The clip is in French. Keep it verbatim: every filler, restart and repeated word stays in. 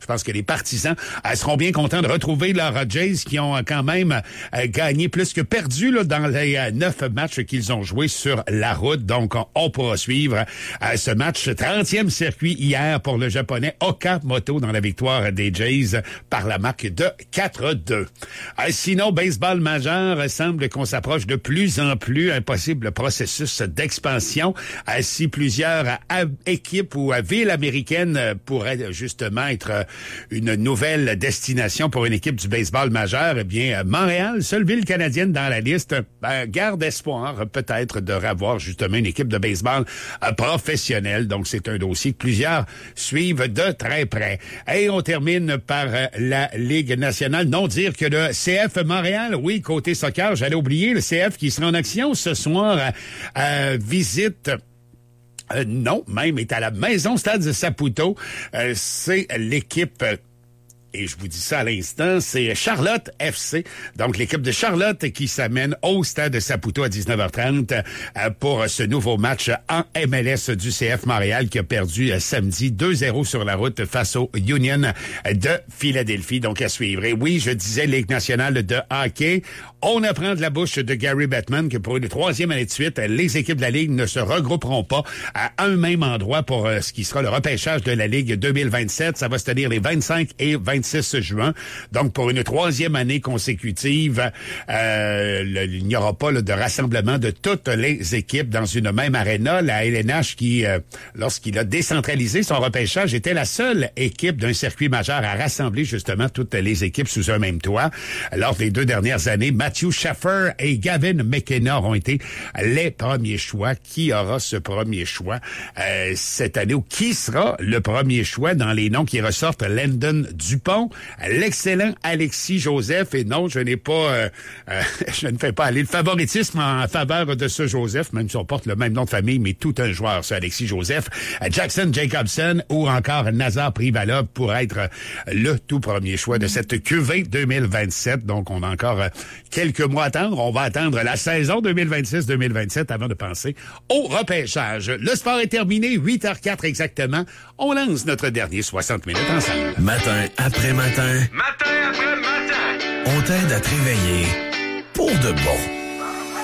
pense que les partisans euh, seront bien contents de retrouver leurs Jays qui ont euh, quand même euh, gagné plus que perdu là, dans les euh, neuf matchs qu'ils ont joués sur la route. Donc, on, on pourra suivre euh, ce match. trentième circuit hier pour le Japonais Okamoto dans la victoire des Jays par la marque de quatre à deux. Euh, sinon, baseball majeur, semble qu'on s'approche de plus en plus un possible processus d'expansion. Euh, si plusieurs euh, équipes ou euh, villes américaines euh, pourraient justement être euh, une nouvelle destination pour une équipe du baseball majeur, eh bien, euh, Montréal, seule ville canadienne dans la liste, euh, garde espoir euh, peut-être de revoir justement une équipe de baseball euh, professionnelle. Donc, c'est un dossier que plusieurs suivent de très près. Et on termine par euh, la Ligue nationale. Non dire que le C F Montréal, oui, côté soccer, j'allais oublier, le C F qui sera en action ce soir, euh, euh, visite... Euh, non, même est à la Maison Stade de Saputo. Euh, c'est l'équipe... Euh, Et je vous dis ça à l'instant, c'est Charlotte F C. Donc, l'équipe de Charlotte qui s'amène au stade de Saputo à dix-neuf heures trente euh, pour ce nouveau match en M L S du C F Montréal qui a perdu euh, samedi deux zéro sur la route face au Union de Philadelphie. Donc, à suivre. Et oui, je disais Ligue nationale de hockey. On apprend de la bouche de Gary Bettman que pour une troisième année de suite, les équipes de la Ligue ne se regrouperont pas à un même endroit pour euh, ce qui sera le repêchage de la Ligue deux mille vingt-sept. Ça va se tenir les vingt-cinq et vingt-six juin. Donc, pour une troisième année consécutive, euh, le, il n'y aura pas là, de rassemblement de toutes les équipes dans une même aréna. La L N H qui, euh, lorsqu'il a décentralisé son repêchage, était la seule équipe d'un circuit majeur à rassembler justement toutes les équipes sous un même toit. Lors des deux dernières années, Matthew Shaffer et Gavin McKenna ont été les premiers choix. Qui aura ce premier choix euh, cette année ou qui sera le premier choix dans les noms qui ressortent? Landon Dupont, l'excellent Alexis Joseph, et non, je n'ai pas, euh, euh, je ne fais pas aller le favoritisme en faveur de ce Joseph, même si on porte le même nom de famille, mais tout un joueur, ce Alexis Joseph, Jackson Jacobson ou encore Nazar Privalov pour être le tout premier choix de cette Q V deux mille vingt-sept. Donc, on a encore quelques mois à attendre. On va attendre la saison deux mille vingt-six deux mille vingt-sept avant de penser au repêchage. Le sport est terminé, huit heures quatre exactement. On lance notre dernier soixante minutes ensemble. Matin après matin. Matin après matin. On t'aide à te réveiller pour de bon.